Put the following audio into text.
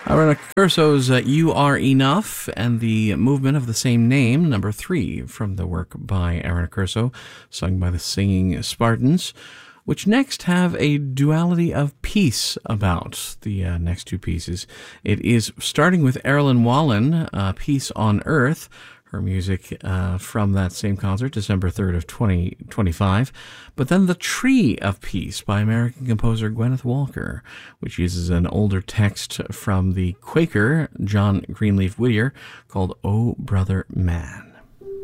Aaron Curso's You Are Enough, and the movement of the same name, number 3, from the work by Aaron Curso, sung by the Singing Spartans, which next have a duality of piece about the next two pieces. It is starting with Erilyn Wallen, Peace on Earth, her music from that same concert, December 3rd of 2025. But then The Tree of Peace by American composer Gwyneth Walker, which uses an older text from the Quaker John Greenleaf Whittier called "Oh Brother Man."